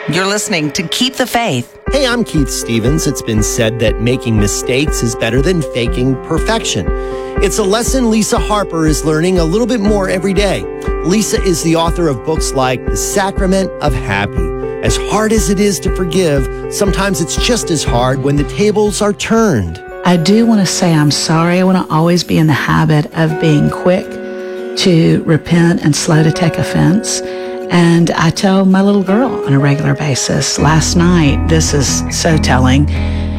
You're listening to Keep the Faith. Hey, I'm Keith Stevens. It's been said that making mistakes is better than faking perfection. It's a lesson Lisa Harper is learning a little bit more every day. Lisa is the author of books like The Sacrament of Happy. As hard as it is to forgive, sometimes it's just as hard when the tables are turned. I do want to say I'm sorry. I want to always be in the habit of being quick to repent and slow to take offense. And I tell my little girl on a regular basis. Last night, this is so telling.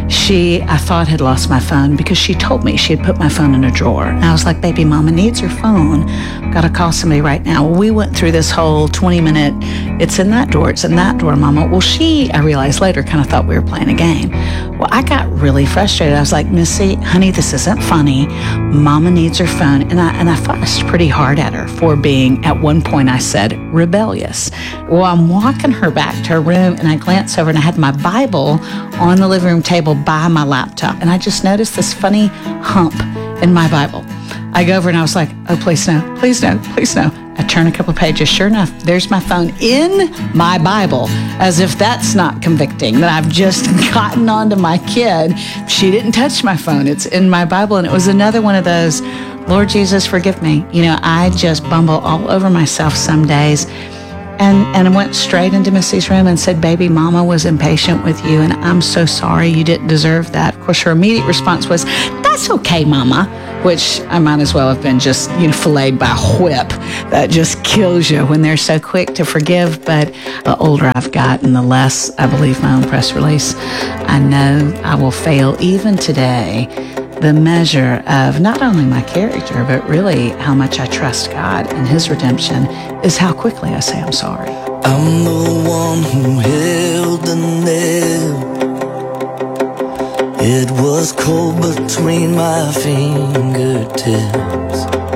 I thought had lost my phone because she told me she had put my phone in a drawer. And I was like, baby, mama needs her phone. Got to call somebody right now. Well, we went through this whole 20-minute, it's in that drawer, mama. Well, I realized later, kind of thought we were playing a game. Well, I got really frustrated. I was like, Missy, honey, this isn't funny. Mama needs her phone. And I fussed pretty hard at her for being, at one point I said, rebellious. Well, I'm walking her back to her room and I glance over and I had my Bible on the living room table by my laptop. And I just noticed this funny hump in my Bible. I go over and I was like, oh, please no, please no, please no. I turn a couple pages. Sure enough, there's my phone in my Bible, as if that's not convicting, that I've just gotten onto my kid. She didn't touch my phone. It's in my Bible. And it was another one of those, Lord Jesus, forgive me. I just bumble all over myself some days. And I went straight into Missy's room and said, baby, mama was impatient with you, and I'm so sorry, you didn't deserve that. Of course, her immediate response was, that's okay, mama, which I might as well have been just, filleted by a whip. That just kills you when they're so quick to forgive. But the older I've gotten, the less I believe my own press release. I know I will fail even today. The measure of not only my character, but really how much I trust God and His redemption is how quickly I say I'm sorry. I'm the one who held the nail. It was cold between my fingertips.